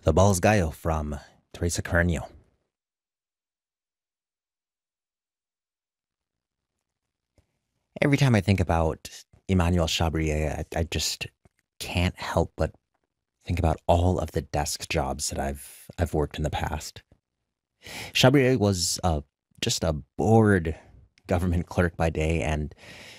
The Ball's Gallo from Teresa Carreño. Every time I think about Emmanuel Chabrier, I just can't help but think about all of the desk jobs that I've worked in the past. Chabrier was just a bored government clerk by day and